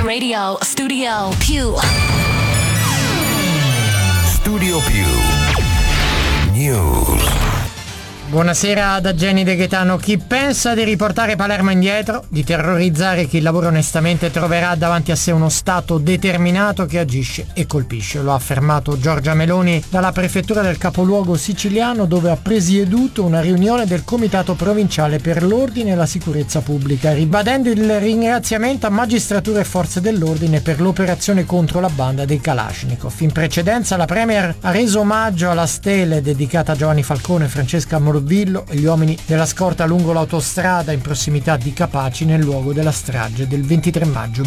Radio Studio Più. Studio Più News. Buonasera da Jenny De Gaetano. Chi pensa di riportare Palermo indietro, di terrorizzare chi lavora onestamente, troverà davanti a sé uno Stato determinato che agisce e colpisce. Lo ha affermato Giorgia Meloni dalla prefettura del capoluogo siciliano, dove ha presieduto una riunione del Comitato Provinciale per l'Ordine e la Sicurezza Pubblica, ribadendo il ringraziamento a magistratura e forze dell'ordine per l'operazione contro la banda dei Kalashnikov. In precedenza la Premier ha reso omaggio alla stele dedicata a Giovanni Falcone e Francesca Morvillo e gli uomini della scorta lungo l'autostrada in prossimità di Capaci, nel luogo della strage del 23 maggio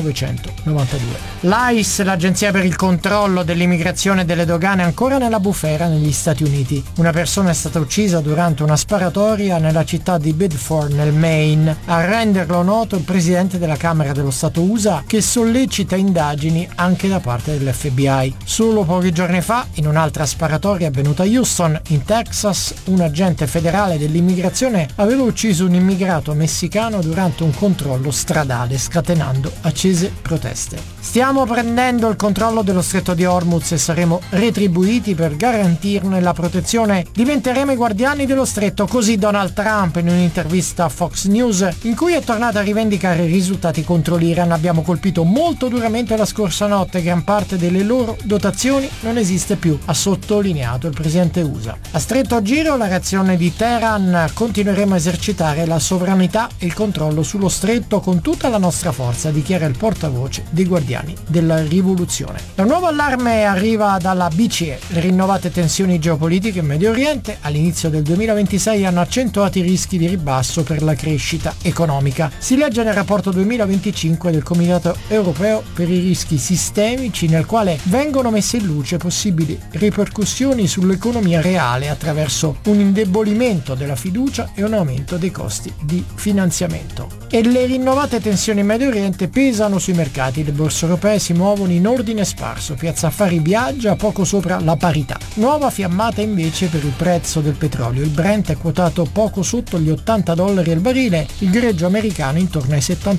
1992. L'AIS, l'Agenzia per il controllo dell'immigrazione e delle dogane, è ancora nella bufera negli Stati Uniti. Una persona è stata uccisa durante una sparatoria nella città di Bedford, nel Maine. A renderlo noto il presidente della Camera dello Stato USA, che sollecita indagini anche da parte dell'FBI. Solo pochi giorni fa, in un'altra sparatoria avvenuta a Houston, in Texas, un agente federale dell'immigrazione aveva ucciso un immigrato messicano durante un controllo stradale, scatenando accese proteste. Stiamo prendendo il controllo dello stretto di Hormuz e saremo retribuiti per garantirne la protezione. Diventeremo i guardiani dello stretto, così Donald Trump in un'intervista a Fox News, in cui è tornato a rivendicare i risultati contro l'Iran. Abbiamo colpito molto duramente la scorsa notte, gran parte delle loro dotazioni non esiste più, ha sottolineato il presidente USA. A stretto giro la reazione di Teheran: continueremo a esercitare la sovranità e il controllo sullo stretto con tutta la nostra forza, dichiara il portavoce dei guardiani della rivoluzione. Un nuovo allarme arriva dalla BCE. Le rinnovate tensioni geopolitiche in Medio Oriente all'inizio del 2026 hanno accentuato i rischi di ribasso per la crescita economica. Si legge nel rapporto 2025 del Comitato Europeo per i rischi sistemici, nel quale vengono messe in luce possibili ripercussioni sull'economia reale attraverso un indebolimento della fiducia e un aumento dei costi di finanziamento. E le rinnovate tensioni in Medio Oriente pesano sui mercati. Le borse europee si muovono in ordine sparso, Piazza Affari viaggia poco sopra la parità. Nuova fiammata invece per il prezzo del petrolio. Il Brent è quotato poco sotto gli $80 al barile, il greggio americano intorno ai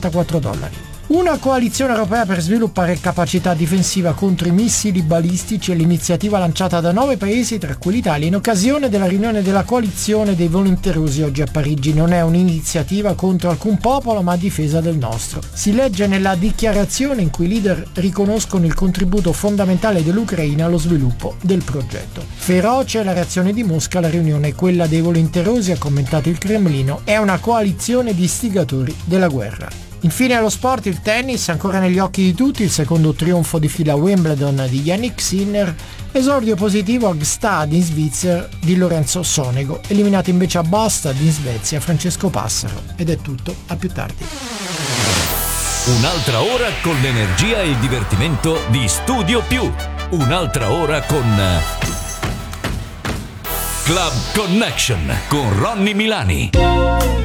$74. Una coalizione europea per sviluppare capacità difensiva contro i missili balistici è l'iniziativa lanciata da 9 paesi, tra cui l'Italia, in occasione della riunione della coalizione dei volenterosi oggi a Parigi. Non è un'iniziativa contro alcun popolo, ma a difesa del nostro. Si legge nella dichiarazione, in cui i leader riconoscono il contributo fondamentale dell'Ucraina allo sviluppo del progetto. Feroce la reazione di Mosca alla riunione, quella dei volenterosi, ha commentato il Cremlino, è una coalizione di istigatori della guerra. Infine allo sport, il tennis, ancora negli occhi di tutti, il secondo trionfo di fila a Wimbledon di Jannik Sinner, esordio positivo a Gstad in Svizzera di Lorenzo Sonego, eliminato invece a Bastad in Svezia Francesco Passaro. Ed è tutto, a più tardi. Un'altra ora con l'energia e il divertimento di Studio Più. Un'altra ora con Club Connection con Ronny Milani.